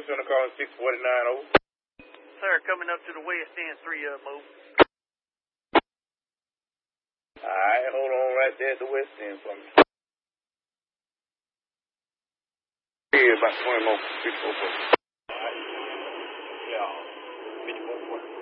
center calling 649 over. Sir, coming up to the west end, 3 over. Alright, hold on right there at the west end for me. Yeah, about 20 more, 54.